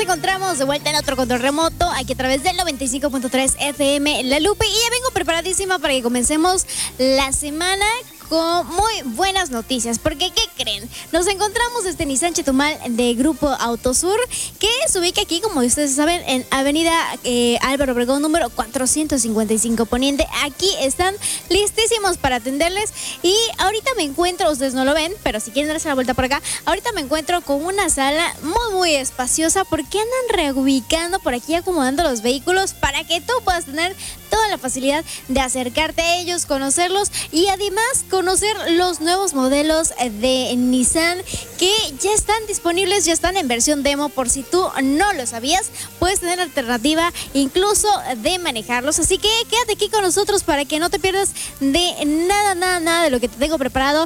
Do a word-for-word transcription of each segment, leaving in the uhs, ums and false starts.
encontramos de vuelta en otro control remoto, aquí a través del noventa y cinco punto tres F M La Lupe. Y ya vengo preparadísima para que comencemos la semana con muy buenas noticias. Porque, ¿qué creen? Nos encontramos desde Nissan Chetumal de Grupo Autosur, que se ubica aquí, como ustedes saben, en Avenida eh, Álvaro Obregón, número cuatrocientos cincuenta y cinco Poniente. Aquí están listísimos para atenderles. Y ahorita me encuentro, ustedes no lo ven, pero si quieren darse la vuelta por acá, ahorita me encuentro con una sala muy, muy espaciosa, porque andan reubicando por aquí, acomodando los vehículos para que tú puedas tener toda la facilidad de acercarte a ellos, conocerlos y además conocer los nuevos modelos de Nissan que ya están disponibles, ya están en versión demo. Por si tú no lo sabías, puedes tener alternativa incluso de manejarlos. Así que quédate aquí con nosotros para que no te pierdas de nada, nada, nada de lo que te tengo preparado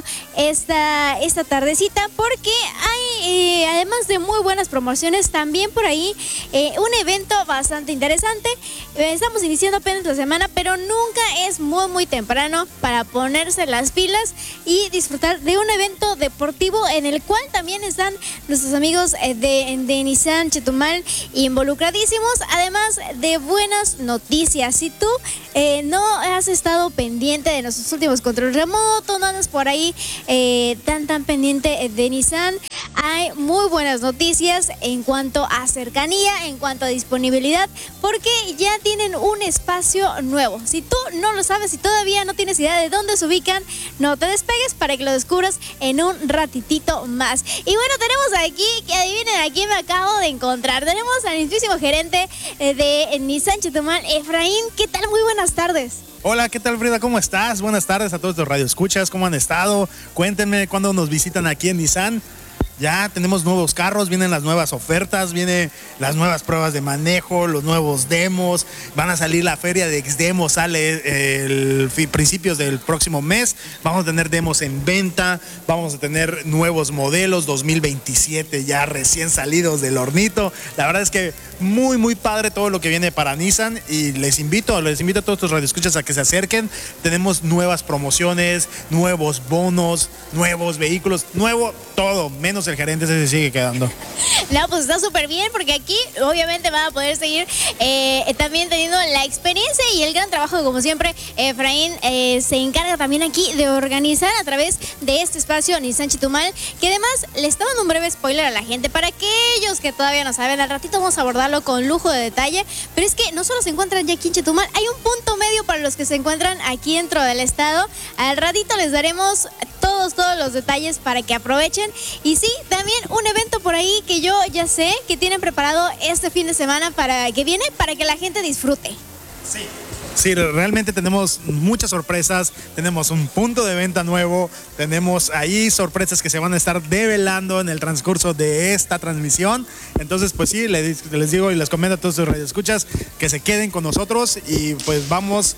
esta, esta tardecita, porque hay, eh, además de muy buenas promociones, también por ahí eh, un evento bastante interesante. Eh, estamos iniciando apenas la semana, pero nunca es muy, muy temprano para ponerse las pilas y disfrutar de un evento deportivo en el cual también están nuestros amigos de, de Nissan Chetumal involucradísimos, además de buenas noticias. Si tú eh, no has estado pendiente de nuestros últimos controles remotos, no andas por ahí eh, tan tan pendiente de Nissan, hay muy buenas noticias en cuanto a cercanía, en cuanto a disponibilidad, porque ya tienen un espacio nuevo. Si tú no lo sabes y todavía no tienes idea de dónde se ubican, no te despegues para que lo descubras en un ratitito más. Y bueno, tenemos aquí, que adivinen a quién me acabo de encontrar. Tenemos al mismísimo gerente de Nissan Chetumal, Efraín. ¿Qué tal? Muy buenas tardes. Hola, ¿qué tal, Frida? ¿Cómo estás? Buenas tardes a todos los radioescuchas. ¿Cómo han estado? Cuéntenme cuándo nos visitan aquí en Nissan. Ya tenemos nuevos carros, vienen las nuevas ofertas, vienen las nuevas pruebas de manejo, los nuevos demos, van a salir la feria de X-Demo, sale el principios del próximo mes, vamos a tener demos en venta, vamos a tener nuevos modelos dos mil veintisiete ya recién salidos del hornito. La verdad es que muy muy padre todo lo que viene para Nissan y les invito, les invito a todos tus radioescuchas a que se acerquen. Tenemos nuevas promociones, nuevos bonos, nuevos vehículos, nuevo todo, menos el gerente se sigue quedando. No, pues está súper bien, porque aquí obviamente van a poder seguir eh, también teniendo la experiencia y el gran trabajo que, como siempre, Efraín eh, se encarga también aquí de organizar a través de este espacio Nissan Chetumal, que además le está dando un breve spoiler a la gente para aquellos que todavía no saben. Al ratito vamos a abordarlo con lujo de detalle, pero es que no solo se encuentran ya aquí en Chetumal, hay un punto medio para los que se encuentran aquí dentro del estado. Al ratito les daremos todos, todos los detalles para que aprovechen. Y sí, también un evento por ahí que yo ya sé que tienen preparado este fin de semana para que viene, para que la gente disfrute. Sí. Sí, realmente tenemos muchas sorpresas, tenemos un punto de venta nuevo, tenemos ahí sorpresas que se van a estar develando en el transcurso de esta transmisión. Entonces, pues sí, les, les digo y les comento a todos sus radioescuchas que se queden con nosotros y pues vamos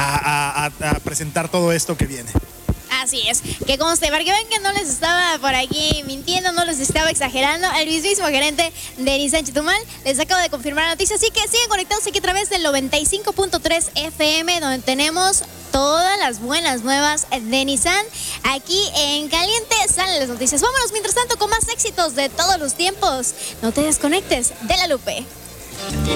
a, a, a presentar todo esto que viene. Así es, que conste, para que vean que no les estaba por aquí mintiendo, no les estaba exagerando, el mismísimo gerente de Nissan Chetumal les acabo de confirmar la noticia, así que siguen conectados aquí a través del noventa y cinco punto tres F M, donde tenemos todas las buenas nuevas de Nissan. Aquí en Caliente salen las noticias. Vámonos mientras tanto con más éxitos de todos los tiempos. No te desconectes de La Lupe.